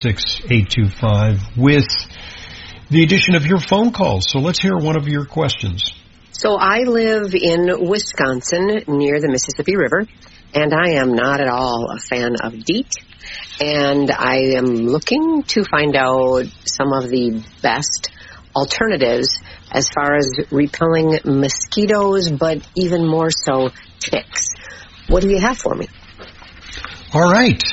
6825 with the addition of your phone calls. So let's hear one of your questions. So I live in Wisconsin near the Mississippi River, and I am not at all a fan of DEET. And I am looking to find out some of the best alternatives as far as repelling mosquitoes, but even more so ticks. What do you have for me? All right.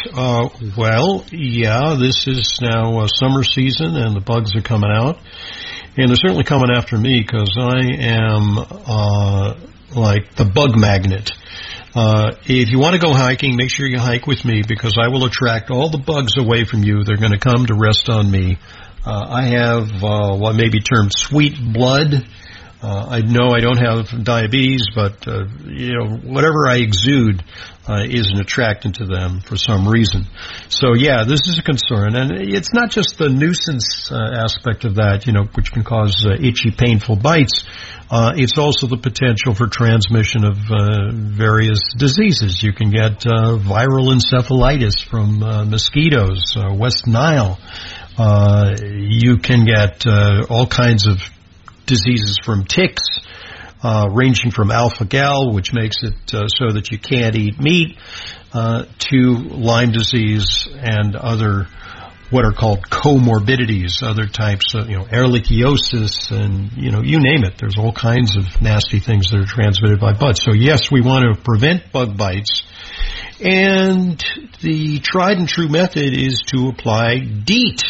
This is now summer season, and the bugs are coming out. And they're certainly coming after me because I am like the bug magnet. If you want to go hiking, make sure you hike with me because I will attract all the bugs away from you. They're going to come to rest on me. I have what may be termed sweet blood. I know I don't have diabetes, but whatever I exude is an attractant to them for some reason. So this is a concern, and it's not just the nuisance aspect of that, which can cause itchy, painful bites. It's also the potential for transmission of various diseases. You can get viral encephalitis from mosquitoes, West Nile. You can get all kinds of diseases from ticks, ranging from alpha-gal, which makes it so that you can't eat meat, to Lyme disease and other what are called comorbidities, other types of, ehrlichiosis and, you name it. There's all kinds of nasty things that are transmitted by bugs. So yes, we want to prevent bug bites. And the tried and true method is to apply DEET.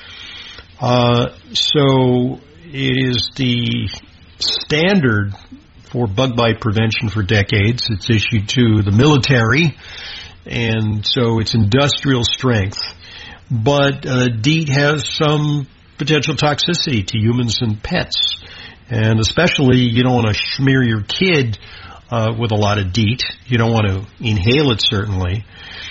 So it is the standard for bug bite prevention for decades. It's issued to the military, and so it's industrial strength. But DEET has some potential toxicity to humans and pets. And especially, you don't want to smear your kid with a lot of DEET. You don't want to inhale it, certainly.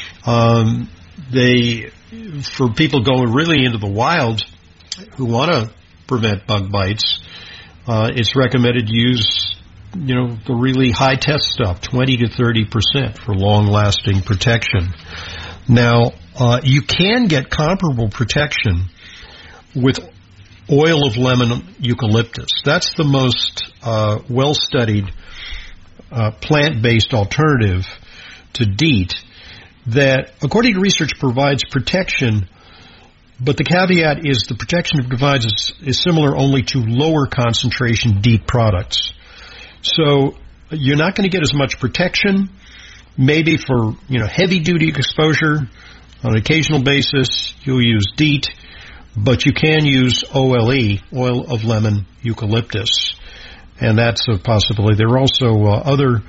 For people going really into the wild who want to prevent bug bites, it's recommended use, the really high test stuff, 20 to 30% for long-lasting protection. Now, you can get comparable protection with oil of lemon eucalyptus. That's the most well-studied plant-based alternative to DEET that, according to research, provides protection. But the caveat is the protection it provides is similar only to lower concentration DEET products. So you're not going to get as much protection, maybe for, heavy duty exposure. On an occasional basis, you'll use DEET, but you can use OLE, oil of lemon eucalyptus. And that's a possibility. There are also other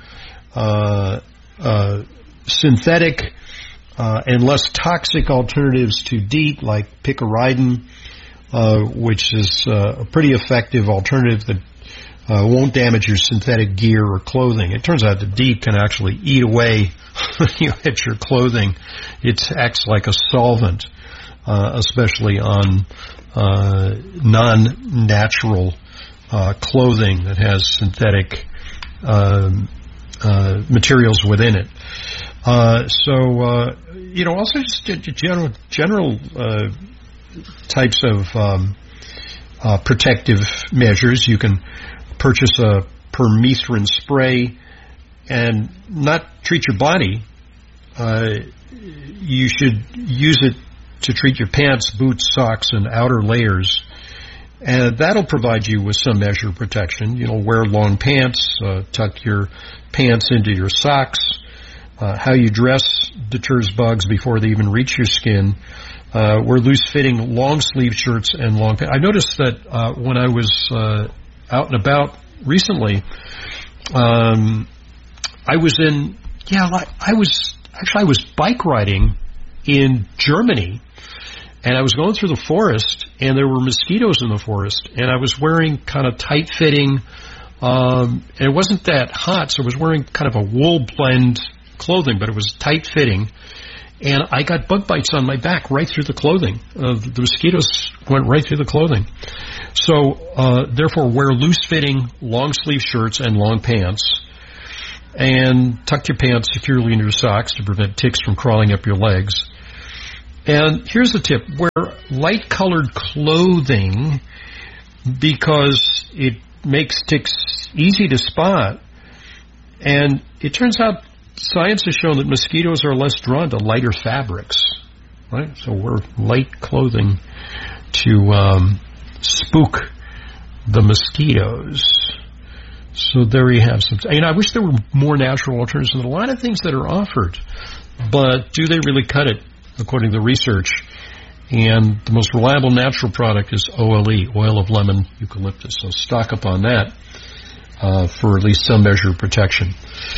synthetic and less toxic alternatives to DEET, like picaridin, which is a pretty effective alternative that won't damage your synthetic gear or clothing. It turns out that DEET can actually eat away when you hit your clothing. It acts like a solvent, especially on non-natural clothing that has synthetic materials within it. Also just general types of protective measures. You can purchase a permethrin spray and not treat your body. You should use it to treat your pants, boots, socks, and outer layers. And that'll provide you with some measure of protection. Wear long pants, tuck your pants into your socks. How you dress deters bugs before they even reach your skin. Wear loose-fitting long-sleeve shirts and long pants. I noticed that when I was out and about recently, I was bike riding in Germany, and I was going through the forest, and there were mosquitoes in the forest, and I was wearing kind of tight-fitting, and it wasn't that hot, so I was wearing kind of a wool blend clothing, but it was tight-fitting, and I got bug bites on my back right through the clothing. The mosquitoes went right through the clothing. So, therefore, wear loose-fitting, long-sleeve shirts and long pants, and tuck your pants securely into your socks to prevent ticks from crawling up your legs. And here's the tip. Wear light-colored clothing because it makes ticks easy to spot. And it turns out science has shown that mosquitoes are less drawn to lighter fabrics. Right? So wear light clothing to spook the mosquitoes. So there you have some. I wish there were more natural alternatives. There's a lot of things that are offered, but do they really cut it, according to the research? And the most reliable natural product is OLE, oil of lemon eucalyptus. So stock up on that for at least some measure of protection.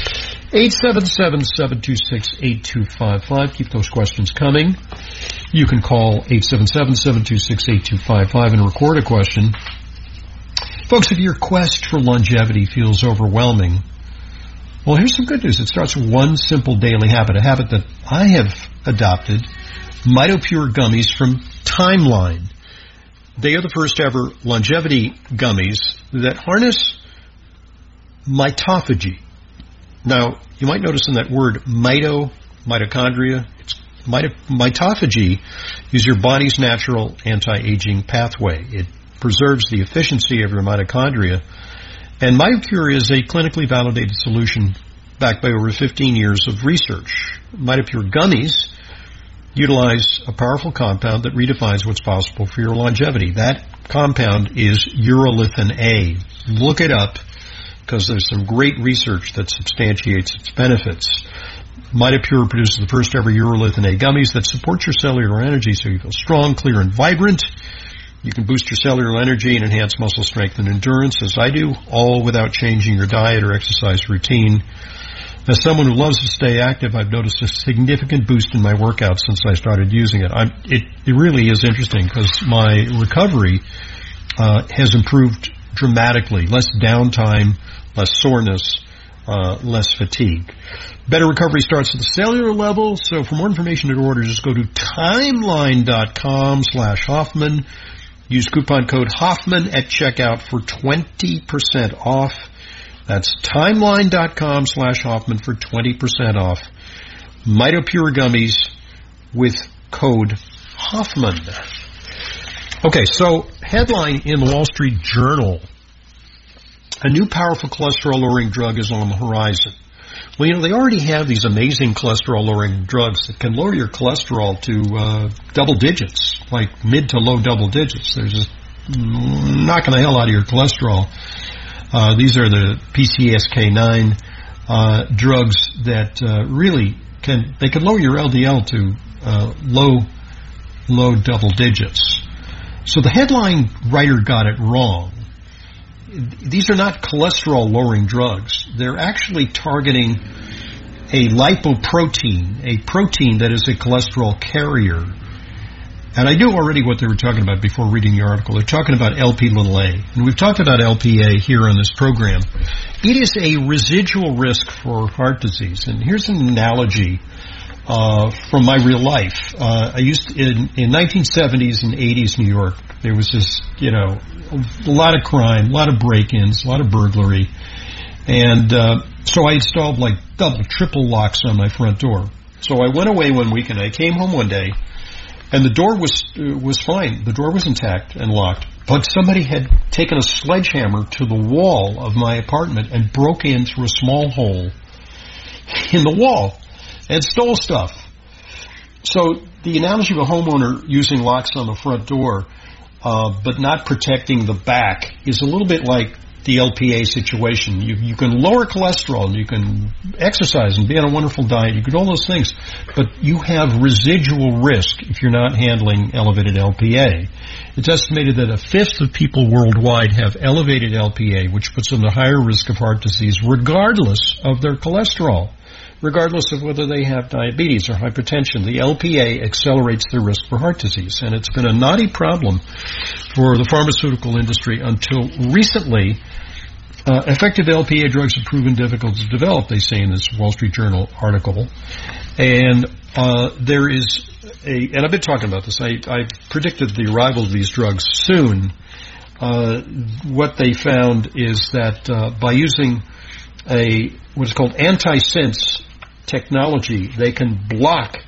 877-726-8255. Keep those questions coming. You can call 877-726-8255 and record a question. Folks, if your quest for longevity feels overwhelming, well, here's some good news. It starts with one simple daily habit, a habit that I have adopted, MitoPure gummies from Timeline. They are the first ever longevity gummies that harness mitophagy. Now, you might notice in that word mitochondria, mitophagy is your body's natural anti-aging pathway. It preserves the efficiency of your mitochondria. And MitoPure is a clinically validated solution backed by over 15 years of research. MitoPure gummies utilize a powerful compound that redefines what's possible for your longevity. That compound is urolithin A. Look it up, because there's some great research that substantiates its benefits. MitoPure produces the first ever urolithin A gummies that support your cellular energy so you feel strong, clear, and vibrant. You can boost your cellular energy and enhance muscle strength and endurance, as I do, all without changing your diet or exercise routine. As someone who loves to stay active, I've noticed a significant boost in my workouts since I started using it. It really is interesting because my recovery has improved dramatically. Less downtime, less soreness, less fatigue. Better recovery starts at the cellular level, so for more information and order, just go to timeline.com/Hoffman. Use coupon code Hoffman at checkout for 20% off. That's timeline.com/Hoffman for 20% off. MitoPure gummies with code Hoffman. Okay, so headline in the Wall Street Journal. A new powerful cholesterol-lowering drug is on the horizon. Well, they already have these amazing cholesterol-lowering drugs that can lower your cholesterol to double digits, like mid to low double digits. They're just knocking the hell out of your cholesterol. These are the PCSK9 drugs that really can lower your LDL to low double digits. So the headline writer got it wrong. These are not cholesterol-lowering drugs. They're actually targeting a lipoprotein, a protein that is a cholesterol carrier. And I knew already what they were talking about before reading the article. They're talking about Lp(a). And we've talked about Lp(a) here on this program. It is a residual risk for heart disease. And here's an analogy from my real life. I used to, in 1970s and 80s New York, there was this, a lot of crime, a lot of break-ins, a lot of burglary. And so I installed like double, triple locks on my front door. So I went away one week and I came home one day and the door was fine. The door was intact and locked. But somebody had taken a sledgehammer to the wall of my apartment and broke in through a small hole in the wall and stole stuff. So the analogy of a homeowner using locks on the front door but not protecting the back is a little bit like the Lp(a) situation. You can lower cholesterol and you can exercise and be on a wonderful diet. You can do all those things, but you have residual risk if you're not handling elevated Lp(a). It's estimated that a fifth of people worldwide have elevated Lp(a), which puts them at a higher risk of heart disease regardless of their cholesterol, regardless of whether they have diabetes or hypertension. The Lp(a) accelerates their risk for heart disease, and it's been a knotty problem for the pharmaceutical industry until recently. Effective Lp(a) drugs have proven difficult to develop, they say in this Wall Street Journal article. And there is and I've been talking about this, I predicted the arrival of these drugs soon. What they found is that by using what's called antisense technology, they can block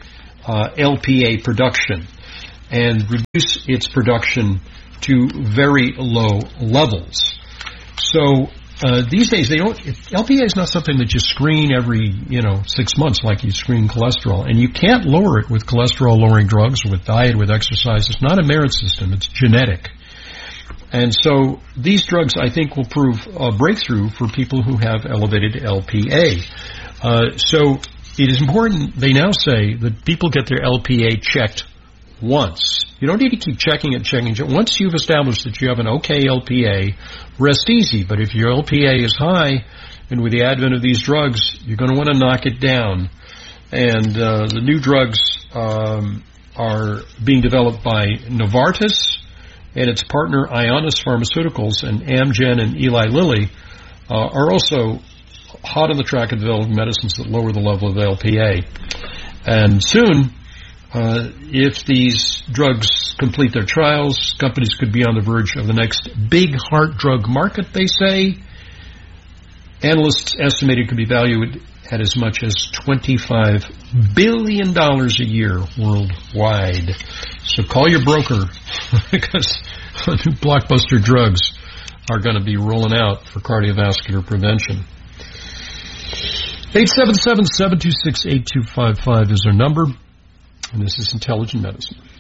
LPA production and reduce its production to very low levels. So these days, LPA is not something that you screen every 6 months like you screen cholesterol, and you can't lower it with cholesterol-lowering drugs, with diet, with exercise. It's not a merit system; it's genetic. And so these drugs, I think, will prove a breakthrough for people who have elevated LPA. So it is important, they now say, that people get their LPA checked once. You don't need to keep checking it. Once you've established that you have an okay LPA, rest easy. But if your LPA is high, and with the advent of these drugs, you're going to want to knock it down. And the new drugs are being developed by Novartis and its partner Ionis Pharmaceuticals, and Amgen and Eli Lilly are also hot on the track of developing medicines that lower the level of LPA. And soon, if these drugs complete their trials, companies could be on the verge of the next big heart drug market, they say. Analysts estimate it could be valued at as much as $25 billion a year worldwide. So call your broker, because new blockbuster drugs are going to be rolling out for cardiovascular prevention. 877-726-8255 is our number. And this is Intelligent Medicine.